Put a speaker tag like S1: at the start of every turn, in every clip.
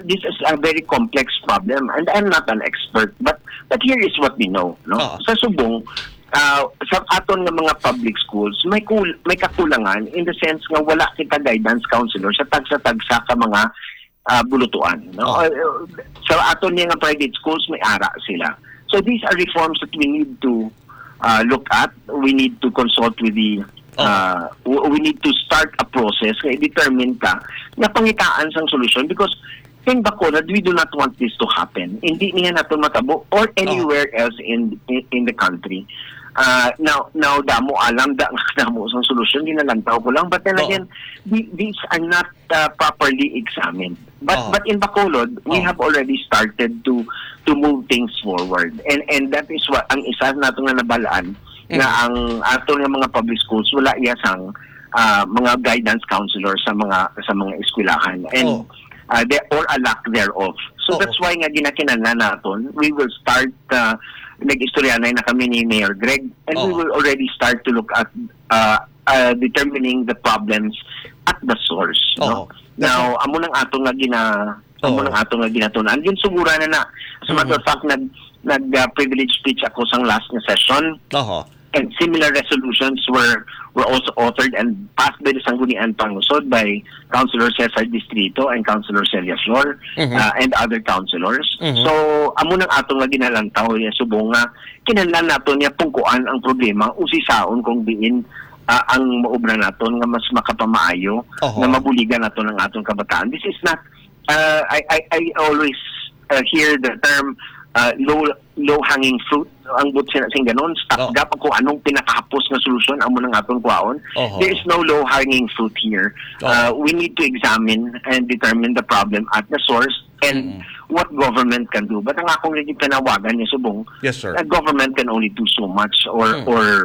S1: this is a very complex problem, and I'm not an expert, but here is what we know, no? Sa Subong, sa aton nga mga public schools, may kakulangan in the sense nga wala kita guidance counselor sa tagsa-tagsa ka mga bulutuan, no? Sa aton nga private schools, may ara sila. So these are reforms that we need to look at. We need to consult with the we need to start a process kaya determine ka na pangitaan sang solusyon, because in Bacolod, we do not want this to happen. Hindi niya nato matabo or anywhere else in the country. Now damo alam damo sang solusyon, ginalantaw ko lang, but then again, these are not properly examined. But in Bacolod, we have already started to move things forward, and that is what ang isa nato nga nabalaan na ang ato nga mga public schools wala iyasang mga guidance counselor sa mga eskwelahan, and or a lack thereof. So that's why nga ginakinahanglan naton, we will start nag-istoryanay na kami ni Mayor Greg, and we will already start to look at determining the problems at the source, no? Now amo nang ato nga ginatunan, yun sugura na as a matter of fact, nag-privilege speech ako sang last na session. And similar resolutions were also authored and passed by the Sangguniang Pangusod by Councilor Cesar Distrito and Councilor Celia Flor and other councilors. So amo nang ato nga ginalantaw ya Subong nga kinahanglan nato niya pungkuan ang problema usisaon kung diin ang maobra naton nga mas makapamaayo na mabuligan nato ng atong kabataan. This is not I always hear the term low-hanging fruit. Ang but sing ganon, stopgap kung anong pinakahapos na solusyon amo nang atong kuwaon. There is no low-hanging fruit here. We need to examine and determine the problem at the source and what government can do. But ang akong rin panawagan ni Subong, government can only do so much, or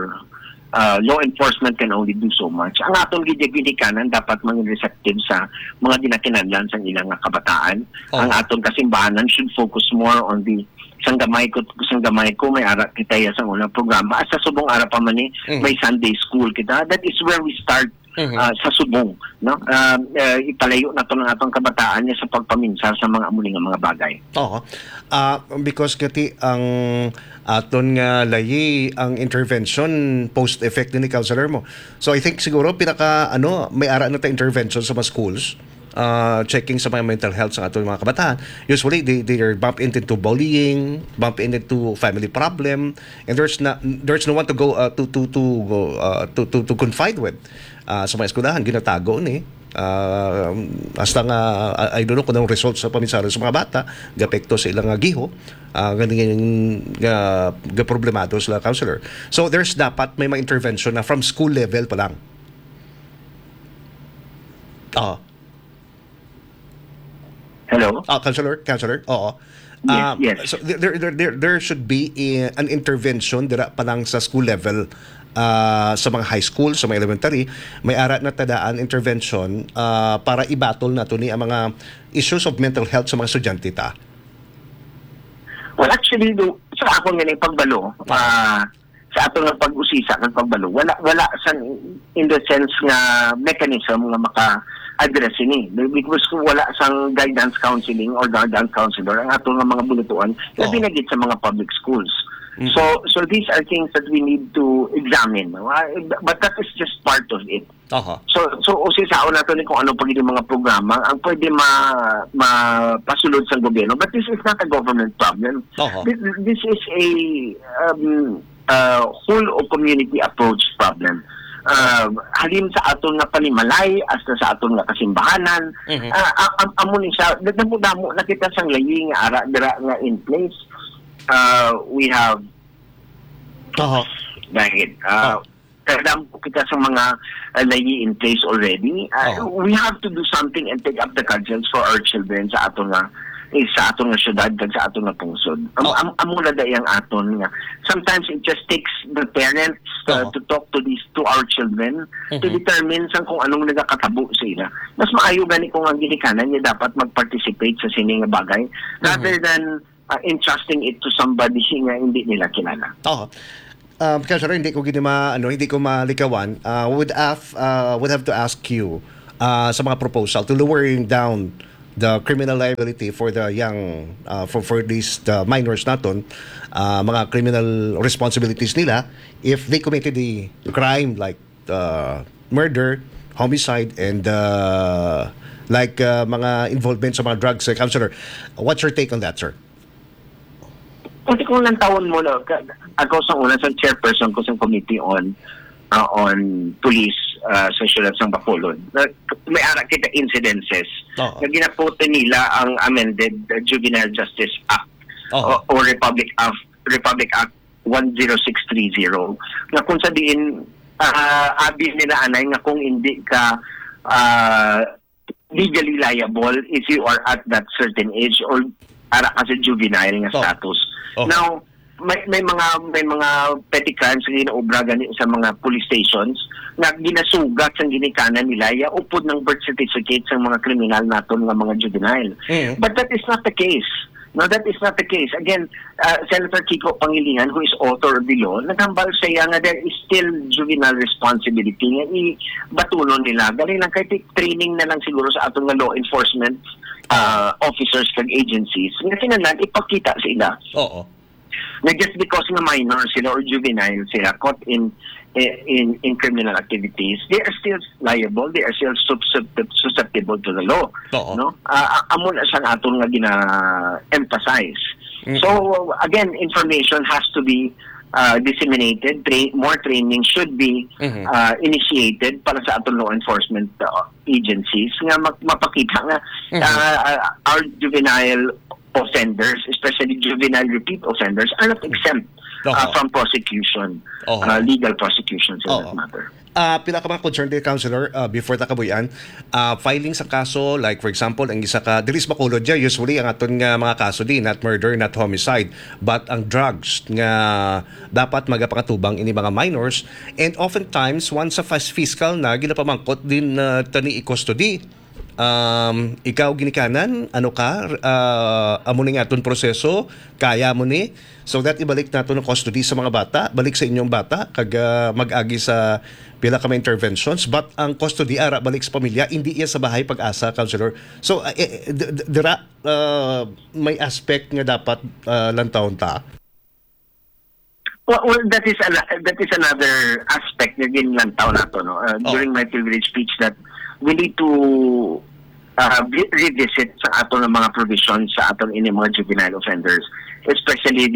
S1: law enforcement can only do so much. Ang atong gidikanan dapat maging receptive sa mga ginakinahanglan sa ilang kabataan. Ang atong kasimbahanan should focus more on the sang gamay ko may ara kita sa unang programa. Sa Subong ara pa man may Sunday school kita. That is where we start sa Subong, no? Ipalayo na to ng atong kabataan niya sa pagpaminsar sa mga amuling mga bagay.
S2: Because kati ang aton nga layi ang intervention post effect ni counselor mo. So I think siguro pinaka may ara na ta intervention sa mga schools. Checking sa mga mental health sa ating mga kabataan. Usually, they are bump into bullying, bump into family problem, and there's no one to go to confide with. Sa mga eskwelahan, ginatago ni. Hasta nga, I don't know kung anong results sa paminsara sa mga bata, gapekto sa ilang giho, problemado sila counselor. So, there's dapat may mga intervention na from school level pa lang.
S1: Hello?
S2: Counselor? Oo.
S1: Yes.
S2: So there should be an intervention dira pa lang sa school level, sa mga high school, sa mga elementary, may ara na tadaan intervention para ibatol nato ni ang mga issues of mental health sa mga estudyante ta.
S1: Well, actually, sa ako nga pagbalo, sa ato nga pag-usisa ng pagbalo, wala sa in the sense nga mechanism nga maka-address ini. Because kung wala sang guidance counseling or guidance counselor, ang ato nga mga bulutuan, na binagit sa mga public schools. So these are things that we need to examine. But that is just part of it. So usisaon nato ni kung ano pag yung mga programa ang pwede mapasulod sa gobyerno. But this is not a government problem. This is a whole of community approach problem. Halin sa aton nga panimalay hasta sa aton nga kasimbahanan, amo ni siya damo na kita sang layi nga ara dira nga in place. We have kadam kita sa mga layi in place already. We have to do something and take up the cudgels for our children sa aton nga syudad kag sa aton nga pungsod. Amo na dayang aton nga. Sometimes it just takes the parents to talk to our children to determine sang kung anong nagakatabo sa ila. Mas maayo gani kung ang ginikanan niya dapat mag-participate sa sining nga bagay rather than entrusting it to somebody nga hindi nila kilala.
S2: Counselor, hindi ko malikawan. Would have to ask you sa mga proposal to lowering down the criminal liability for the young for these the minors naton, mga criminal responsibilities nila if they committed the crime like murder, homicide, and mga involvement sa mga drugs. Counselor, what's your take on that, sir?
S1: Kasi kung lang taon mo na, ako sa una sa chairperson ko sa committee on police sa siyudad ng Bacolod. May ara kita incidences na ginapote nila ang amended Juvenile Justice Act or Republic Act 10630 na kung sa diin abi nila anay nga kung hindi ka legally liable if you are at that certain age or ara kasi juvenile nga status. Now, may mga petty crimes na ginaobra gani sa mga police stations na ginasugat sa ginikanan nila ya upod ng birth certificate sa mga kriminal naton nga mga juvenile. But that is not the case. No, that is not the case. Again, Senator Kiko Pangilinan, who is author of the law, naghambal siya nga there is still juvenile responsibility nga ibatunon nila. Galing lang kahit training na lang siguro sa atong nga law enforcement officers kag agencies. Nga kinahanglan ipakita sila. Na just because na minor sila or juvenile sila caught in criminal activities, they are still liable, they are still susceptible to the law. No? Amo na siyang aton nga gina-emphasize. So again, information has to be disseminated, more training should be initiated para sa aton law enforcement agencies nga mapakita nga our juvenile offenders, especially juvenile repeat offenders, are not exempt from prosecution, legal prosecution sa that matter.
S2: Pila ka mga concerned day, Counselor, before takabuyan, filing sa kaso, like for example, ang isa ka, dilis Bacolod dya, usually ang aton nga mga kaso din, not murder, not homicide, but ang drugs nga dapat magapakatubang ini mga minors, and oftentimes, once sa fiscal na, ginapamangkot din tani i-custody. Ikaw ginikanan, ano ka, amo ni nga aton proseso, kaya mo ni, so that ibalik nato ng custody sa mga bata, balik sa inyong bata, kag mag-agi sa pila ka mga interventions, but ang custody ara balik sa pamilya, hindi iya sa bahay pag-asa, Counselor. So, dira may aspect nga dapat lantaon ta.
S1: Well, that is another aspect na ginlantaw nato, no? During my privilege speech that we need to revisit sa ato ng mga provisions sa atong ini mga juvenile offenders, especially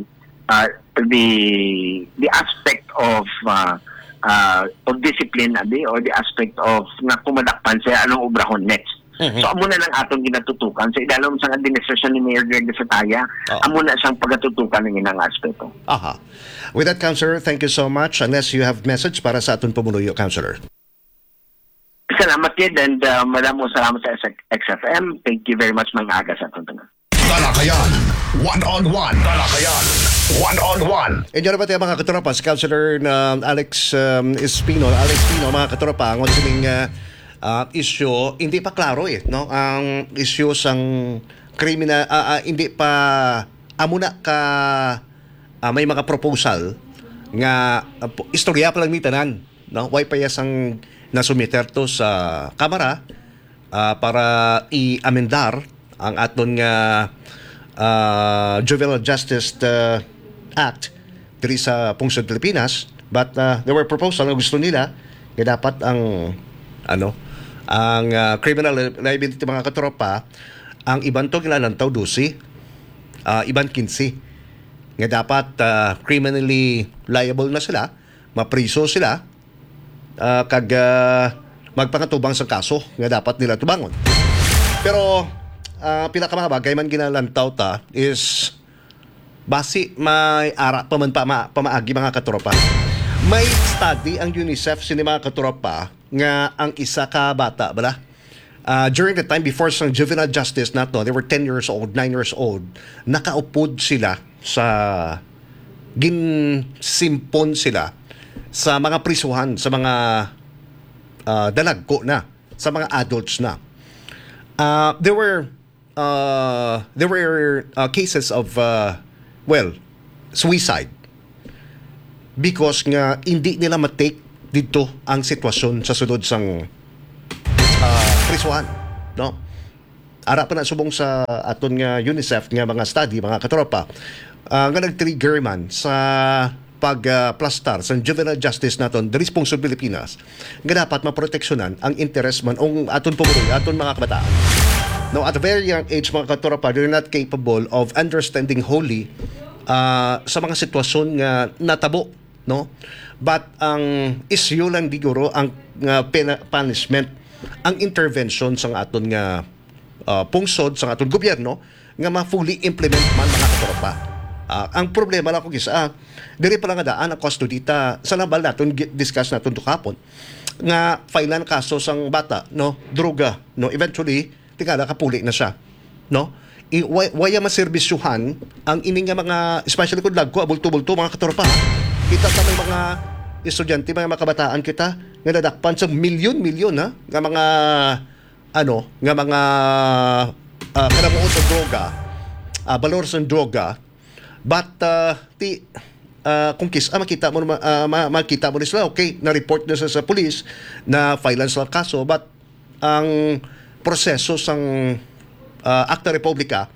S1: the aspect of discipline or the aspect of nga kumadakpan sa anong obrahon next. So amo na lang atong ginatutukan sa idalom sa administrasyon ni Mayor Greg de Sataya, amo na siyang pagatutukan ng inang aspeto.
S2: With that, Councilor, thank you so much. Unless you have message para sa aton pamuluyo, Councilor.
S3: Salamat din, and maraming salamat sa XFM. Thank you very much, mga aga sa ating
S4: Talakayan, one-on-one. Talakayan, one-on-one.
S2: Enyo na ba tayo mga katropa? Si Councilor Alex Espino, mga katropa, ang sining issue, hindi pa klaro no? Ang issue sang criminal, hindi pa, amuna ka, may mga proposal nga, istorya pa lang ni tanan, no? Why pa yasang nasumiter to sa Kamara para i-amendar ang aton nga Juvenile Justice Act diri sa Pungsod Pilipinas, but there were proposal na gusto nila nga dapat ang criminal liability mga katropa, ang iban to kinalantaw 12, iban 15 nga dapat criminally liable na sila, mapriso sila, kag magpangatubang sa kaso nga dapat nila tubangon. Pero pila ka mga bagay man ginalantaw ta is basi may ara pa man pamaagi mga katropa. May study ang UNICEF sini mga katropa nga ang isa ka bata bala during the time before sa juvenile justice nato, they were 10 years old, 9 years old, nakaupod sila sa ginsimpon sila sa mga prisuhan, sa mga dalagko na, sa mga adults na. There were cases of suicide because nga hindi nila matake dito ang sitwasyon sa sulod sang prisuhan, no? ara pa na subong sa aton nga UNICEF nga mga study, mga katropa, nga nag-trigger man sa pagplastar sa juvenile justice naton diri sa pungsod Pilipinas nga dapat maproteksyonan ang interes man ang aton pumuloy, aton mga kabataan. Now, at a very young age, mga katropa, they're not capable of understanding wholly sa mga sitwasyon nga natabo, no? But ang issue lang diguro ang punishment, ang intervention sa aton nga pungsod sa aton gobyerno nga ma-fully implement man, mga katropa. Ang problema lang ko gisa, diri pa lang daan ang kustodita sa nabal naton discuss naton tukapon nga filean kaso sang bata, no? Droga, no? Eventually tingala kapuli na siya, no? Waya maserbisyuhan ang ining nga mga, especially kung lagko abulto-bulto, mga katropa. Kita sa may mga estudyante, mga kabataan kita nga nadakpan sa milyon-milyon nga mga nga mga kalamuot sa droga, balor sa droga, but kung makita mo makita mo sila, okay, na-report na sa police na filean sa kaso, but ang proseso sang Acta Republica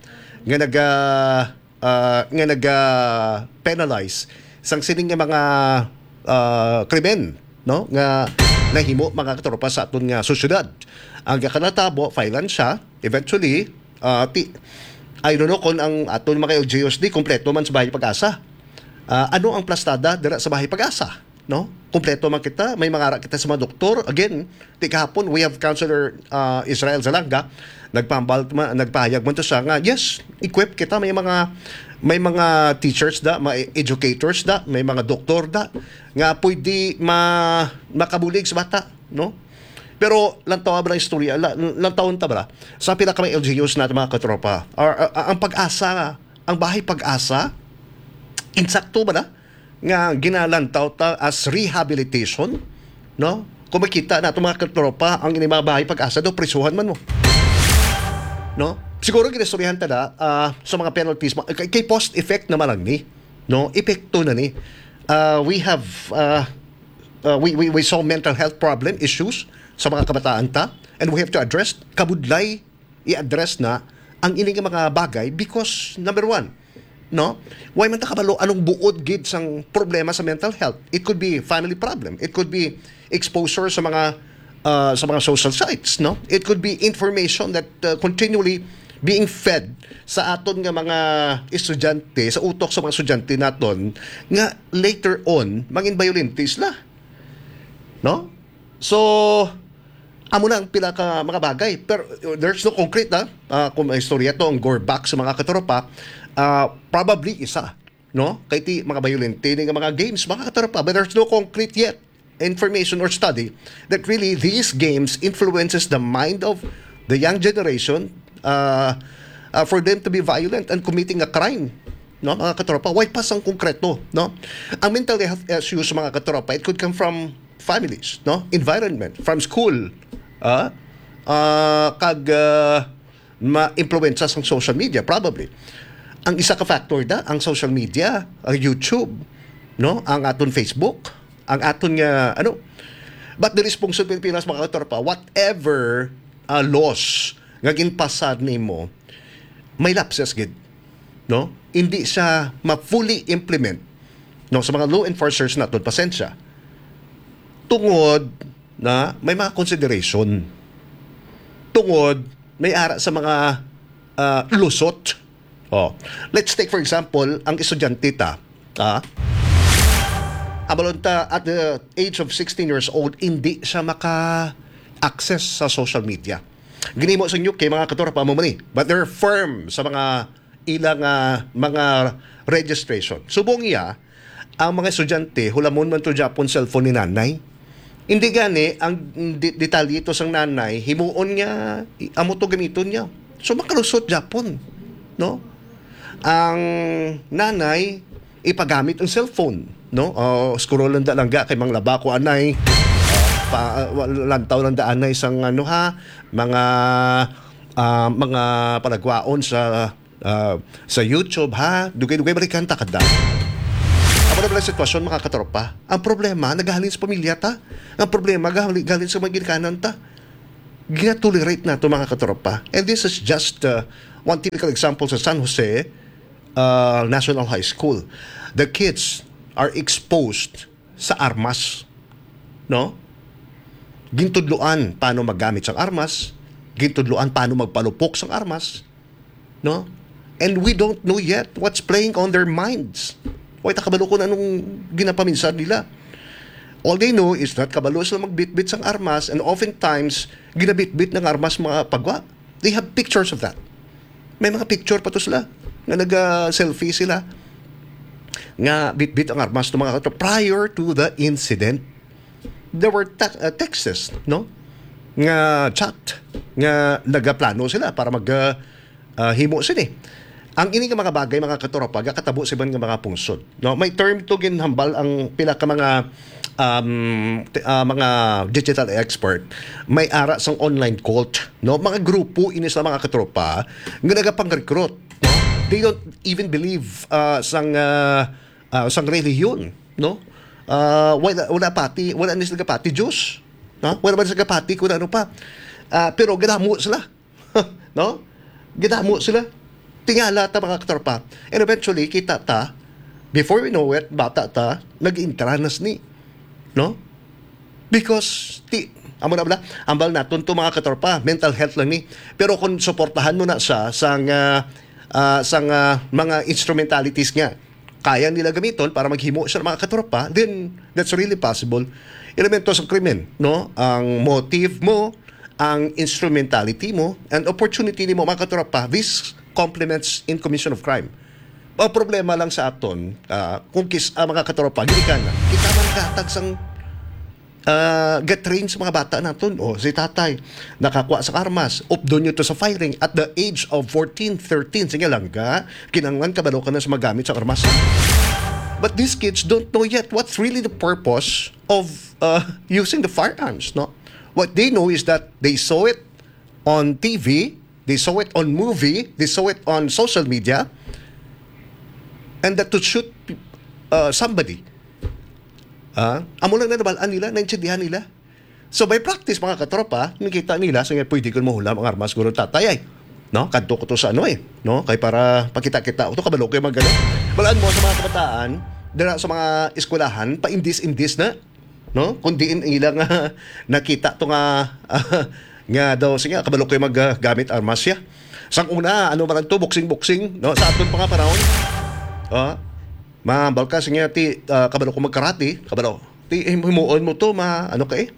S2: nga penalize sang sining nga mga krimen, no, nga nahimo, mga katropa, sa aton nga sosyedad. Ang kanatabo filean siya eventually, I don't know kung ang aton mga LGUSD kompleto man sa Bahay Pag-asa. Ano ang plastada dira sa Bahay Pag-asa, no? Kompleto man kita, may mga kita sa mga doktor. Again, di kahapon we have Counselor Israel Zalanga, nagpahayag man to siya nga, yes, equip kita, may mga teachers da, may educators da, may mga doktor da nga pwede makabulig sa bata, no? Pero lantaw ba na istorya, lantaw ta ba sa pinaka may LGUs natin, mga katropa, ang Pag-asa, ang Bahay Pag-asa, insakto ba na nga ginalantaw ta as rehabilitation, no? Kung makita na itong mga katropa, ang mga Bahay Pag-asa daw, prisuhan man mo, no? Siguro ginistoryahan ta na sa mga penalties kay post-effect naman lang ni, no? Epekto na ni. We have we saw mental health problem issues sa mga kabataan ta, and we have to address, kabudlay i-address na ang ining mga bagay because number one, no? Why man ta kabalo anong buod gid sang problema sa mental health? It could be family problem. It could be exposure sa mga social sites, no? It could be information that continually being fed sa aton nga mga estudyante, sa utok sa mga estudyante naton nga later on mangin violente sila, no? So amo na ang pila ka mga bagay, pero there's no concrete kung may istorya to ang Gorbak sa mga katropa. Probably isa, no? Kay ti mga violente ni mga games, mga katropa, but there's no concrete yet information or study that really these games influences the mind of the young generation for them to be violent and committing a crime, no, mga katropa. Why pas ang konkreto, no? Ang mental health issues, mga katropa, it could come from families, no, environment, from school, ma-influensya sa social media, probably. Ang isa ka factor ang social media, ang YouTube, no, ang aton Facebook, ang aton nga but the response sa Pilipinas, mga katropa, whatever laws nga ginpasad nimo, may lapses gid, no? Hindi siya ma-fully implement, no, sa mga law enforcers naton, pasensya. Tungod na may mga consideration. Tungod may ara sa mga lusot. Let's take for example ang estudyante ta. Abalonta at the age of 16 years old, hindi siya maka-access sa social media. Ginimo sa inyo kay mga katropa mo man, but they're firm sa mga ilang mga registration. Subong iya ang mga estudyante hulamon man to Japon cellphone ni nanay. Hindi gani ang detalye ito sang nanay himuon niya amo to gamiton niya. So makalusot Japon, no? Ang nanay ipagamit ang cellphone, no? Scrollan da lang ga kay mang laba ko anay. Lantaw lang daan na isang mga palagwaon sa YouTube, dugay-dugay balikan ta kada. Amo na pala sitwasyon, mga katropa. Ang problema nagahalin sa pamilya ta. Ang problema gahalin sa mga ginikanan ta. Gina-tolerate na ito mga katropa. And this is just one typical example sa San Jose National High School. The kids are exposed sa armas. No? Gintudluan paano maggamit sa armas. Gintudluan paano magpalupok sa armas. No? And we don't know yet what's playing on their minds. Wait, kabalo ko na anong ginapaminsan nila. All they know is that kabalo sila magbitbit sang armas, and oftentimes ginabitbit ng armas mga pagwa. They have pictures of that. May mga picture pa to sila na nag-selfie sila nga bitbit ang armas ng mga kato. Prior to the incident, there were texts, no? Nga chat, nga nagaplano sila para himo sila. Ang ini nga mga bagay, mga katropa, katabo sa ibang mga pungsod. No? May term to ginhambal ang pila ka mga digital expert. May ara sang online cult. No? Mga grupo ini sa mga katropa nga nagapang-recruit. No? They don't even believe sang reliyon. No? Wala nila pati Diyos. No? Wala nila pati kung ano pa. Pero ginamo sila. No? Ginamo sila. Tingala ta mga katropa. And eventually, kita ta, before we know it, bata ta, nag-intranas ni. No? Because, ambal natin to mga katropa, mental health lang ni. Pero kung suportahan mo na siya sang mga instrumentalities nga, kaya nila gamiton para maghimo siya ng mga katropa, then that's really possible. Elemento sa krimen, no? Ang motive mo, ang instrumentality mo, and opportunity mo mga katropa, this complements in commission of crime. Ang problema lang sa aton, kung mga katropa, gini ka na, kita man katag sang get trained sa mga bata naton. Si tatay, nakakuha sa armas, updo nyo to sa firing at the age of 14, 13, sige lang ka, kinanglan kabalo ka na sa magamit sa armas. But these kids don't know yet what's really the purpose of using the firearms, no? What they know is that they saw it on TV, they saw it on movie, they saw it on social media, and that to shoot somebody. Amo lang na nabalaan nila, naintindihan nila. So by practice, mga katropa, nakita nila, sige, pwede ko mahulam ang armas ko ng tatay ay. No? Kanto ko to sa ano no? Kaya para pakita-kita, ito kabalo kayo magano. Balaan mo sa mga kabataan, dala sa mga eskwelahan, pa-indis-indis na. No? Kundi ilang nakita to nga daw sige kabalo kayo maggamit armas siya. Sang una ano man to boxing no sa aton pa nga panahon. Maambal ka sige ti kabalo ko magkarate, kabalo. Ti himuon mo to ano kay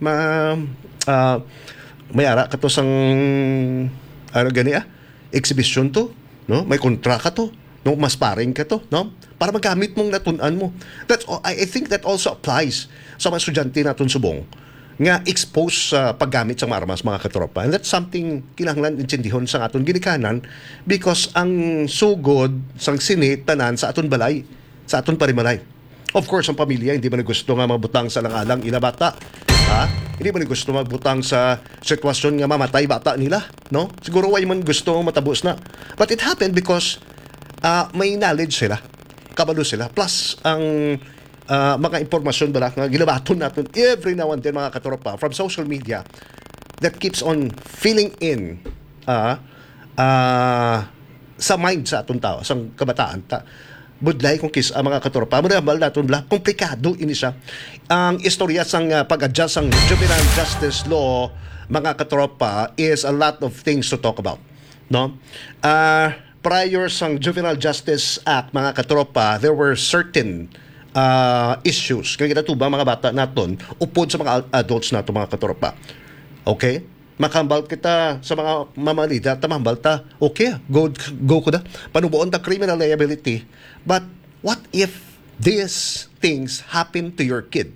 S2: may ara kato sang ano gani exhibition to, no? May kontraka to. No, mas paring ka to, no? Para magamit mong natun-an mo. That's I think that also applies sa mga estudyante natin subong nga expose sa paggamit sa armas mga katropa. And that's something kinahanglan intindihon sa aton ginikanan because ang sugod sang sine tanan sa aton balay, sa aton parimalay. Of course, ang pamilya hindi man gusto nga mabutang sa langalang ila bata. Hindi man gusto magbutang sa sitwasyon nga mamatay bata nila, no? Siguro way man gusto matabos na. But it happened because may knowledge sila, kabalo sila, plus ang mga impormasyon bala nga gilabaton natin every now and then mga katropa from social media that keeps on filling in sa mind sa atong tao, sa kabataan ta. Budlay kung mga katropa, muna bal natin bala, komplikado ini siya. Ang istorya sang pag-adjust ang juvenile justice law, mga katropa, is a lot of things to talk about, no? Prior sang Juvenile Justice Act, mga katropa, there were certain issues. Kaya ginatuba mga bata naton, upod sa mga adults nato mga katropa. Okay? Makambal kita sa mga mamalida, tamambal ta, okay, go ko da. Panubuon ta criminal liability. But what if these things happen to your kid?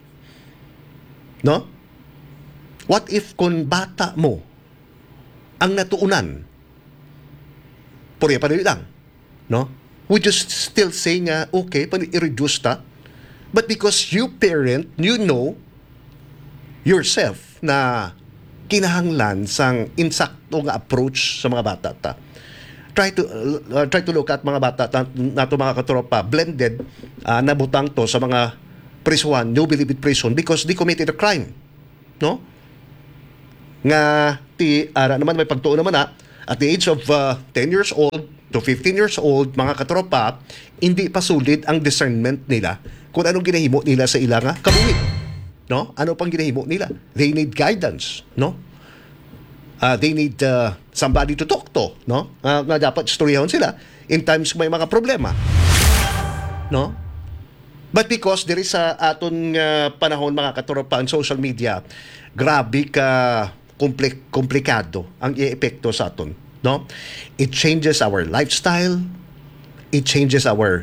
S2: No? What if kung bata mo ang natuunan, puriya pa rin lang, no? We just still say nga, okay, i-reduce ta. But because you parent, you know yourself na kinahanglan sang insakto nga approach sa mga bata ta. Try to look at mga bata nato mga katropa, blended, nabutang to sa mga prisuan, no believe it prison because they committed a crime, no? nga ti ara naman may pagtuon naman at the age of 10 years old to 15 years old, mga katropa, hindi pa solid ang discernment nila kung anong ginahimo nila sa ilang kabuhi. No? Ano pang ginahimo nila? They need guidance, no? They need somebody to talk to, no? Na dapat storyahon sila in times may mga problema. No? But because there is aton panahon, mga katropa, ang social media, grabe ka komplikado ang i-epekto sa aton, no? It changes our lifestyle, it changes our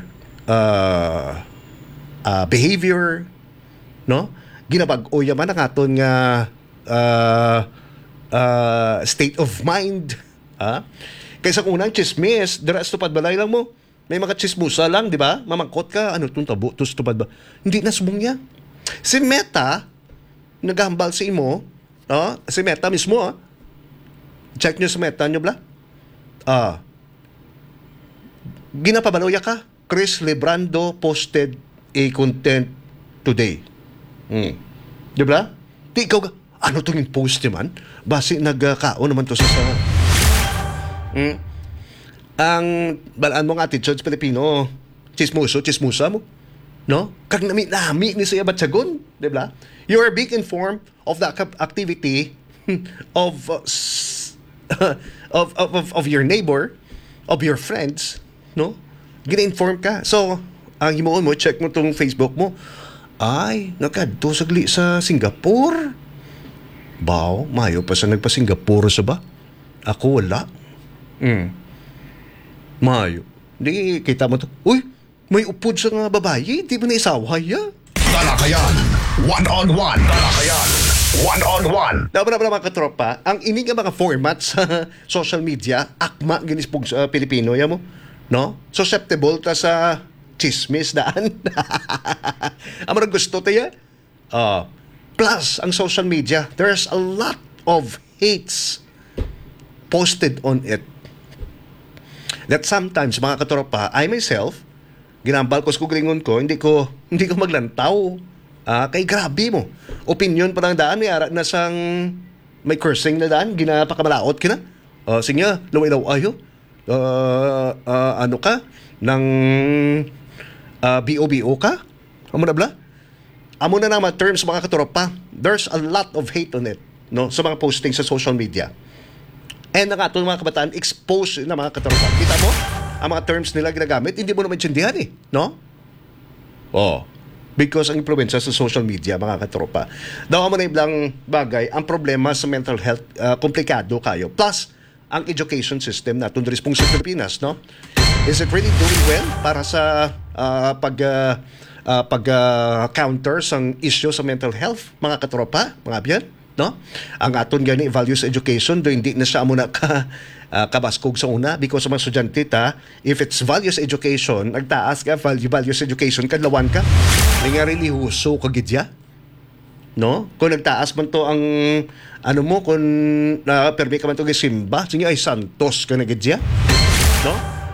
S2: behavior, no? Ginabag-o yaman ang aton nga state of mind, kaysa kung unang chismis, diras tupad balay lang mo, may mga chismusa lang, di ba? Mamangkot ka, ano itong tabo, tus tupad ba? Hindi na sumungya. Si Meta, naghahambal si imo, si Meta mismo, check nyo sa Meta nyo, bla? Ginapabaloya ka. Chris Lebrando posted a content today. Di ba? Di ikaw, ano itong post naman? Basi nagkao naman to sa ang balaan mo nga attitude sa Pilipino, chismusa mo. No? Kag nami ni siya batsagon, di ba? You are being informed of the activity of your neighbor, of your friends, no? Gina-inform ka. So, ang himuon mo, check mo tong Facebook mo. Ay, nakadto sagli sa Singapore. Baw, mayo pa sa nagpa-Singapore sa ba? Ako wala. Mayo. Di kita mo to. Uy, may upod sa nga babae. Di ba na isawa ya?
S4: Talakayan. One-on-one. Talakayan. One-on-one.
S2: Dapat na mga katropa, ang ini nga mga formats sa social media, akma ginispog sa Pilipino, ya mo? No? Susceptible ta sa chismis daan. Ang gusto tayo? Plus, ang social media, there's a lot of hates posted on it. That sometimes, mga katropa, I myself, ginambal ko sa kuglingon ko, hindi ko maglantaw. Kay grabe mo. Opinion pa lang daan, may ara na sang may cursing na daan, ginapakamalaot kina. Sige, lawilaw ayo. Ano ka? Nang BOBO ka? Amo na bla? Amo na naman terms, mga katropa. There's a lot of hate on it, no? Sa mga posting sa social media. And ang ato mga kabataan, expose na mga katropa. Kita mo? Ang mga terms nila ginagamit, hindi mo naman tsindihan no? Because ang impluensya sa social media, mga katropa. Daw mo na ibang bagay, ang problema sa mental health, komplikado kayo. Plus, ang education system natin rin pong sa Pilipinas, no? Is it really doing well para sa counter sang issue sa mental health, mga katropa, mga biyan, no? Ang aton gani values education, do hindi na siya muna kabaskog sa una because sa mga estudyante if it's values education, nagtaas ka values education, kadlawan ka nga relihuso kagidya, no? Kung nagtaas man to ang ano mo, kung permi ka man to gisimba, sige ay santos ka na gidya, no?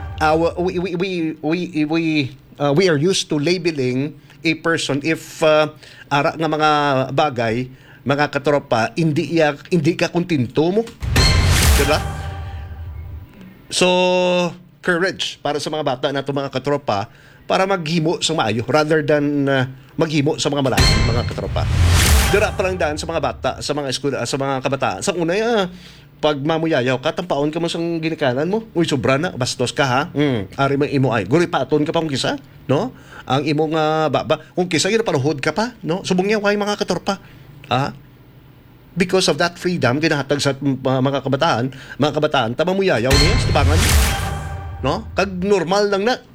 S2: We are used to labeling a person if ara nga mga bagay, mga katropa, hindi ka kontento mo, diba? So, courage para sa mga bata na ito, mga katropa, para maghimo sa maayo rather than maghimo sa mga malaki, mga katropa. Dira pa lang daan sa mga bata, sa mga eskwela, sa mga kabataan. Sa una, pag mamuyayaw ka, tampaon ka mo sa ginikanan mo. Uy, sobra na, bastos ka ha. Ari mo imo ay. Guri paton ka pa kung kisa, no? Ang imong baba. Kung kisa, yun panuhod ka pa, no? Subong niya, way mga katropa. Because of that freedom, ginahatag sa mga kabataan, tamamuyayaw niya sa tabangan. No? Kag normal lang na.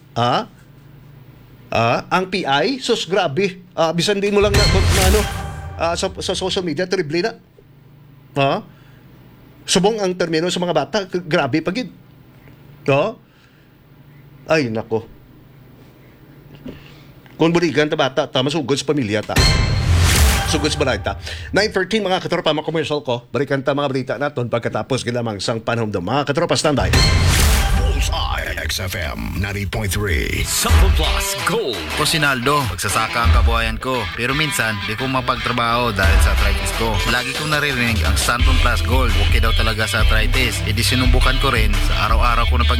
S2: Ang PI, sus grabe. Bisan din mo lang sa social media, terrible na. Subong ang termino sa mga bata, grabe pagid. Ay, nako. Kung burigan ta bata, masugod sa pamilya ta. Sugod sa balita. 9:13 mga katropa, mga commercial ko. Balikan ta mga balita naton pagkatapos gilamang sang panahon do. Mga katropa, standby.
S4: Bullseye. XFM 90.3.
S5: Sample Plus Gold.
S6: Ako si Naldo, magsasaka ang kabuhayan ko. Pero minsan, di ko mapagtrabaho dahil sa arthritis ko. Lagi kong naririnig ang Santon Plus Gold. Okay daw talaga sa arthritis. E di sinubukan ko rin sa araw-araw ko na